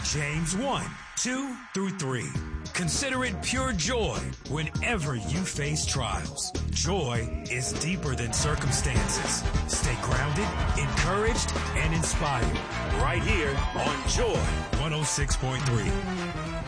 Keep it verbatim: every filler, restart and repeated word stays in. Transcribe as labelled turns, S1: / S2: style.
S1: James one, two through three. Consider it pure joy whenever you face trials. Joy is deeper than circumstances. Stay grounded, encouraged, and inspired right here on Joy one oh six point three.